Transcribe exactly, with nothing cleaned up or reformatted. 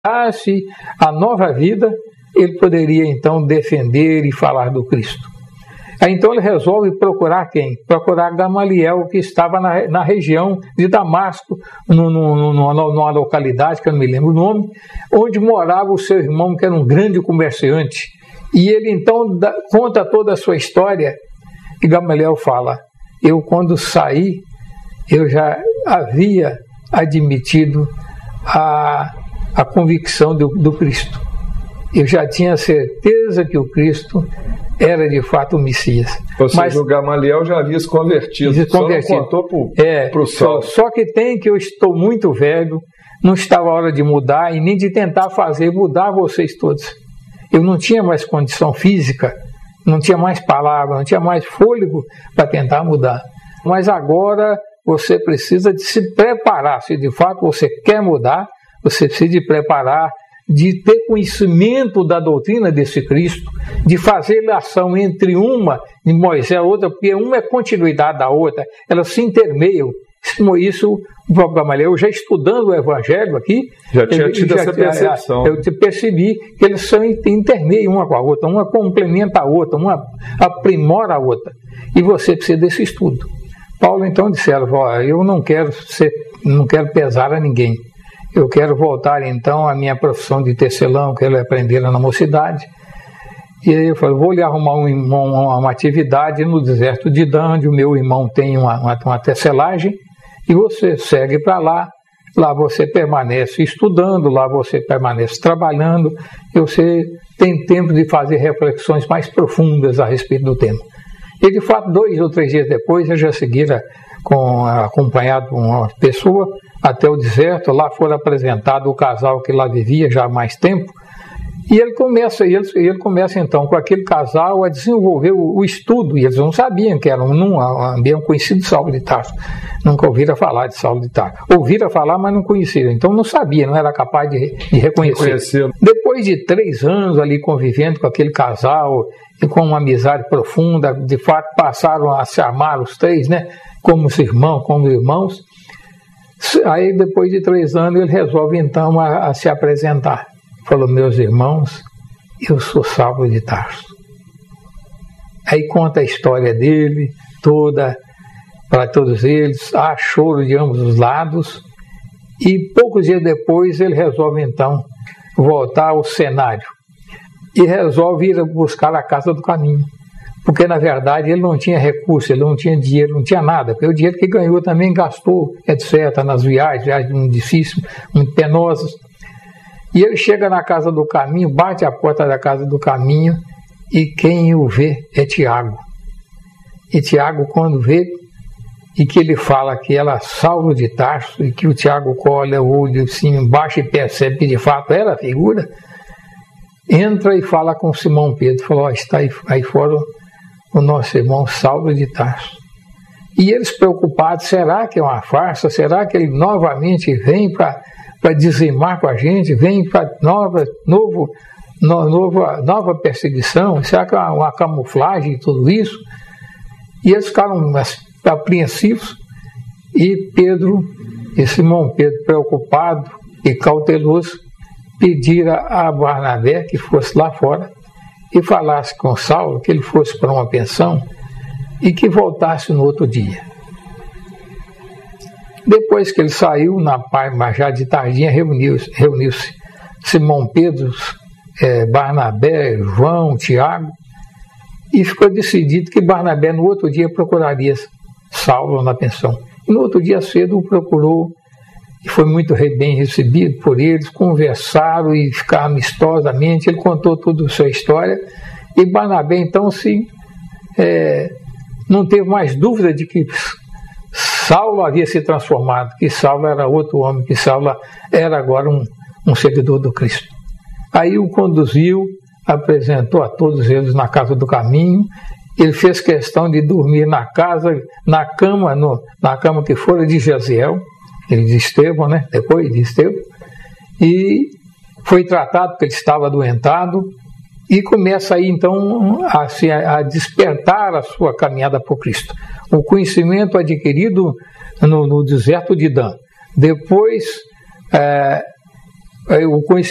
a nova vida, ele poderia então defender e falar do Cristo. Aí então ele resolve procurar quem? Procurar Gamaliel, que estava na, na região de Damasco, no, no, no, numa localidade, que eu não me lembro o nome, onde morava o seu irmão, que era um grande comerciante. E ele então dá, conta toda a sua história, e Gamaliel fala: eu quando saí, eu já havia admitido a, a convicção do, do Cristo. Eu já tinha certeza que o Cristo era de fato o Messias. Ou seja, mas o Gamaliel já havia se convertido, se convertido. Só não contou para é, o Saulo. Só, só que tem que eu estou muito velho, não estava a hora de mudar e nem de tentar fazer mudar vocês todos. Eu não tinha mais condição física, não tinha mais palavra, não tinha mais fôlego para tentar mudar. Mas agora você precisa de se preparar. Se de fato você quer mudar, você precisa de preparar, de ter conhecimento da doutrina desse Cristo, de fazer relação entre uma de Moisés e a outra, porque uma é continuidade da outra, elas se intermeiam. Isso, o próprio Gamaliel, já estudando o Evangelho aqui, já tinha tido já, essa percepção. Eu percebi que eles são intermeiam uma com a outra, uma complementa a outra, uma aprimora a outra. E você precisa desse estudo. Paulo então disse: eu não quero ser, não quero pesar a ninguém. Eu quero voltar então à minha profissão de tecelão, que ele aprendera na mocidade. E aí eu falei: vou lhe arrumar um, uma, uma atividade no deserto de Dan, onde o meu irmão tem uma, uma, uma tecelagem, e você segue para lá. Lá você permanece estudando, lá você permanece trabalhando, e você tem tempo de fazer reflexões mais profundas a respeito do tema. E de fato, dois ou três dias depois, eu já seguira com, acompanhado com uma pessoa até o deserto. Lá foi apresentado o casal que lá vivia já há mais tempo, e ele começa, ele, ele começa então com aquele casal a desenvolver o, o estudo, e eles não sabiam que era um, um, um conhecido Saulo de Tarso, nunca ouviram falar de Saulo de Tarso, ouviram falar, mas não conheciam, então não sabia, não era capaz de, de reconhecer. Reconheceu. Depois de três anos ali convivendo com aquele casal, e com uma amizade profunda, de fato passaram a se amar os três, né, como os irmãos, como irmãos. Aí depois de três anos ele resolve então a, a se apresentar. Falou: meus irmãos, eu sou Saulo de Tarso. Aí conta a história dele toda para todos eles, há choro de ambos os lados, e poucos dias depois ele resolve então voltar ao cenário e resolve ir buscar a Casa do Caminho, porque na verdade ele não tinha recurso, ele não tinha dinheiro, não tinha nada, porque o dinheiro que ganhou também gastou, etcétera, nas viagens, viagens muito difíceis, muito penosas. E ele chega na Casa do Caminho, bate a porta da Casa do Caminho, e quem o vê é Tiago. E Tiago, quando vê, e que ele fala que ela é Saulo de Tarso, e que o Tiago olha o olho assim embaixo e percebe que de fato era a figura, entra e fala com Simão Pedro, falou: oh, está aí, aí fora o nosso irmão Saulo de Tarso. E eles preocupados: será que é uma farsa? Será que ele novamente vem para para dizimar com a gente, vem para nova, novo, no, nova, nova perseguição? Será que é uma, uma camuflagem e tudo isso? E eles ficaram apreensivos, e Pedro, e Simão Pedro, preocupado e cauteloso, pedira a Barnabé que fosse lá fora e falasse com Saulo que ele fosse para uma pensão e que voltasse no outro dia. Depois que ele saiu, na mas já de tardinha, reuniu-se reuniu Simão Pedro, é, Barnabé, João, Tiago, e ficou decidido que Barnabé no outro dia procuraria Saulo na pensão. E no outro dia cedo o procurou, e foi muito bem recebido por eles, conversaram e ficaram amistosamente, ele contou toda a sua história, e Barnabé então se, é, não teve mais dúvida de que Saulo havia se transformado, que Saulo era outro homem, que Saulo era agora um, um seguidor do Cristo. Aí o conduziu, apresentou a todos eles na Casa do Caminho. Ele fez questão de dormir na casa, na cama, no, na cama que fora de Jaziel, ele de Estevão, né? Depois de Estevão, e foi tratado porque ele estava adoentado, e começa aí então a, a despertar a sua caminhada por Cristo. O conhecimento adquirido no, no deserto de Dan, depois é, o conhecimento